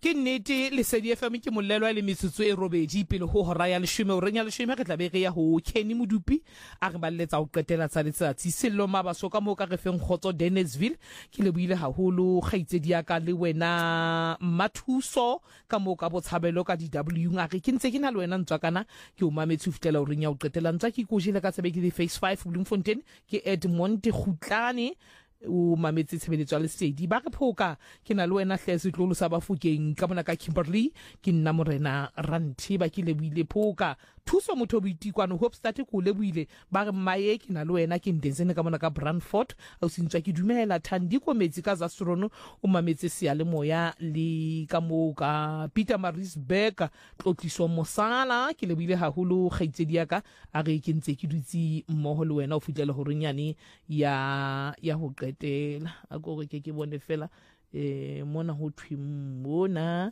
ke nnete Lesedi FM ke mollelo le metsotso e robedi pele ho hora ya 10 o renya 10 re tla be re ya ho Kenny Modupi a re balletsa ho qetela tsa letsatsi sello mabaso ka mo ka re feng khotso Dennisville ke le buile haholo kgaitsedi ya ka le wena Mathuso ka mo ka botshabelo ka DW nga re ke ntse ke na le wena ntswakana ke o mametse ufutela o renya ho qetela ntswa ke kojile ka tsebe ke di Face 5 Bloemfontein ke Edmond Khutlane o mametse tshebeletso ya Lesedi ba re phoka ke na le wena hle setlolo sa Bafokeng ka bona ka Kimberley ke nna morena Ranthi ba ke le buile phoka thuso motho boitikwano hope start ko le buile ba re maye ke na le wena ke ndenzene ka bona ka Brandford au sintswa ke dumela Thandi ko metsi ka Zastrono o mametse sia le moya le ka mo ka Peter Marisburg tlotliso mosala ke le buile haholo kgaitsedi ya ka a re ke ntse ke dutsi mmoho le wena o futlela ho renyane ya ho qetela a go re ke bone fela mona ho thwi mona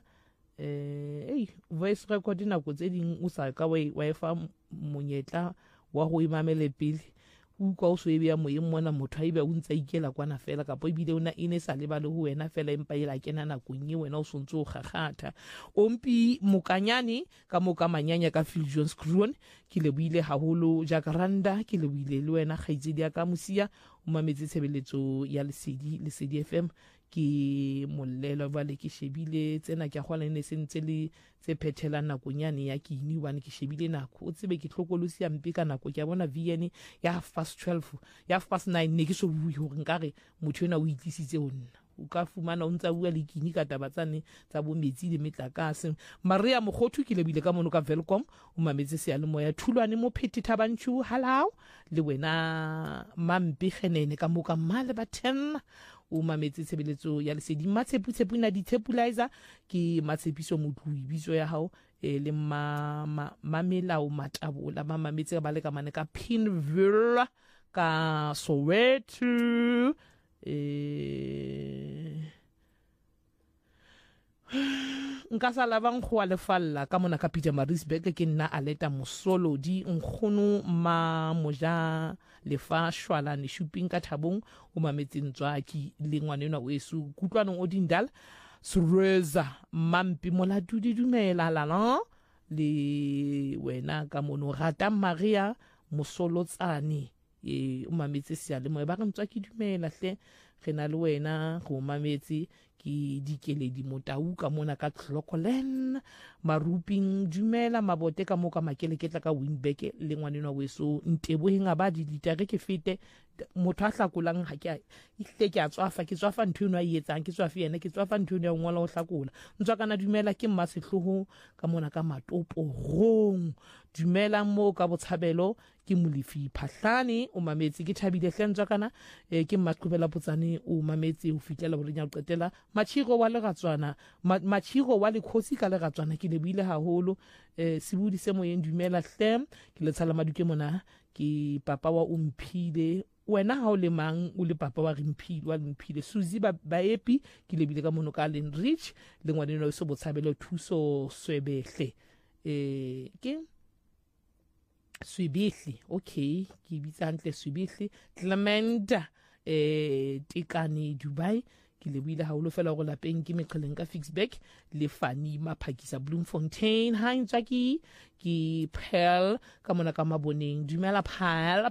voice record na go tse ding o sa ka wa fa monyetla wa go imamele pele o kwa o so e bea moyeng mona motho a ibe o ntse ikela kwana fela ka po ibile ona ine sa le ba le ho wena fela empa ila kena na kunye wena o sontso o gagata ompi mokanyane ka moka manyanya ka Phil Jones Groen ke le buile haholo Jacaranda ke le buile le wena kgaitsedi ya ka Musia o mametse tshebeletso ya Lesedi FM ke mollelo ba le ke shebile tsena ke gwa le sentse le tse phethela nakonyane ya ke ini one ke shebile nako o tsebe ke tlhokolosi ya mpi ka nako ke bona VN ya 12 ya 9 ne ke so bui hore nkare motho ena o itlisitse o nna o ka fumana o ntsa bua le kini ka tabatsane tsa bo metsi le metlakase Maria Mogothu ke lebile ka mono ka Welcome o mametse se ya le moya thulwane mo Pheti Thabanchu halao le wena Mampi Kgenene ka moka male ba 10 o mametse tshebeletso ya Lesedi Matshepu na ditshepulizer ke Matshepiso Motlu bitso ya hao le mamelao matabola ba mametse ba le ka mane ka Pinville ka Soweto nka sala bang go a lefalla ka mona ka Peter Marisburg ke nna Aleta Mosolodi nkgono ma moja lefa shwala ne shopping ka Thabong o mametseng tswaki le ngwanena o esu kutlwanong Odindal Sureza Mampi Molatudi dumela lana le wena ka mono Rata Maria Mosolotsane o mametse sia le moya ba re ntswa ke dumela hle re na le wena go mametse ke dikeledi Motau ka mona ka Clocolan Maruping dumela Mabote ka moka Makeleketla ka Winback le ngwanena weso Nteboheng ba di ditare ke fete motho a hlakolang ha ke ihle ke a tswafa ke tswafa ntho eno a etsang ke tswafa yena ke tswafa ntho eno ya ngola o hlakola ntswa kana dumela ke Mmasehloho ka mona ka Matopo rong dumela mo ka Botshabelo ke Molefi Phahlane o mametse ke Thabile hlentswa kana ke Maqhubela Potsane o mametse o fitlela hore nya o qetela Machiro wa Leratswana Machiro wa Lekhosi ka Leratswana ke le buile haholo sebudi se moyeng dumela hle ke le tshala maduke mona ke papa wa Umphile wena ha o le mang o le papa wa Mphile Suzi baepi ke le bile ka mono ka Lenrich le ngwaneno so Botshabelo thuso Swebehle ke Swebehle okay ke bitsa ntle Swebehle Clementa Tikani Dubai ke le buile haholo fela go lapeng ke meqheleng ka Fixback le Fani Maphakisa Bloemfontein ha ntsaki ke Pearl ka mona ka Maboneng dumela Pearl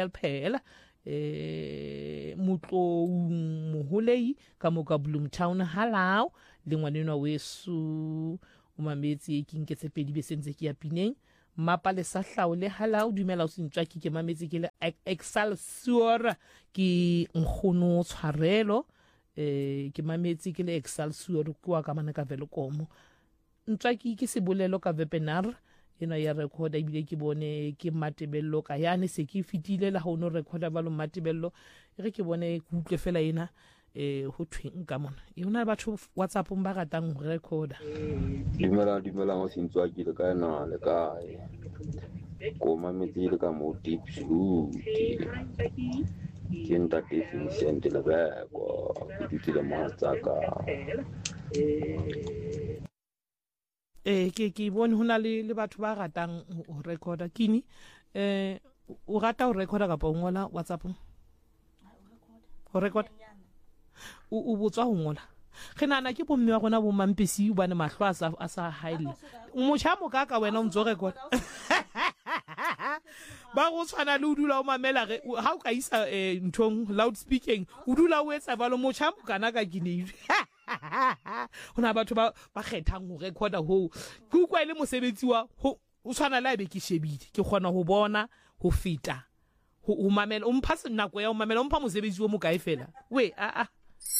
mutlo moholei ka moka Bloemtown halao le ngwaneno wesu o mametse ke nketse pedi be sentse ke ya Pineng mapa le sahlao le halao dumela o sentswa ke mametse ke le Excelsior ke nkgono Tshwarelo ke mametse ke le Excelsior kwa ka mana ka Velkom ntswa ke sebolelo ka webinar ena ya recorda ibile ke bone ke Matebello ka yane se ke fitile la ho no recorda ba lo Matebello re ke bone ke utlwe fela ena ho thweng ka mona yona batho WhatsApp ba ratang ho recorda dumela ho sentswa ke le ka na le ka ko mametse le ka mo deep shoot ke nta Vincent le ba ko ditile matsaka ke bone hona le batho ba ratang ho recorda kini o rata ho recorda ka po ngola WhatsApp ho record o botswa ho ngola ge nana ke bomme wa gona bo mampesi ba ne mahlo a sa haile motšha moka ka wena o ntse o rekoda ba go tshwana le o dula o mamela ge ha o ka isa nthong loudspeaking o dula o etsa balo motšha mokana ka kinedi ona batho ba kgethang go recorda ho ke ukwa ile mosebetsi wa o tshwana la be ke shebile ke kgona go bona go feta o mamela o mpha nako ya o mamela o mpha mosebetsi o mo kae fela we